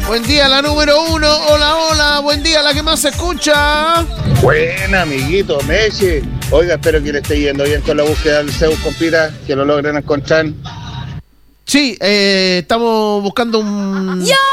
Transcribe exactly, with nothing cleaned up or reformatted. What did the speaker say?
Buen día, la número uno. Hola, hola. Buen día, la que más se escucha. Buena, amiguito, Meche. Oiga, espero que le esté yendo bien con la búsqueda del Zeus, compita, que lo logren encontrar. Sí, eh, estamos buscando un...